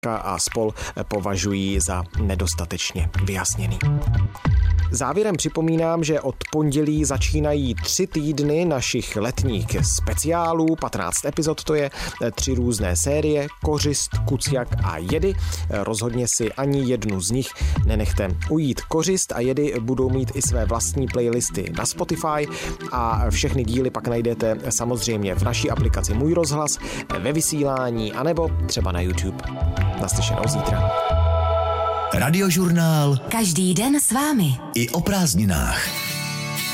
a spol považují za nedostatečně vyjasněný. Závěrem připomínám, že od pondělí začínají 3 týdny našich letních speciálů, 15 epizod to je, 3 různé série, Kořist, Kuciak a Jedy. Rozhodně si ani jednu z nich nenechte ujít. Kořist a Jedy budou mít i své vlastní playlisty na Spotify a všechny díly pak najdete samozřejmě v naší aplikaci Můj rozhlas, ve vysílání anebo třeba na YouTube. Naslyšenou zítra. Radiožurnál. Každý den s vámi. I o prázdninách.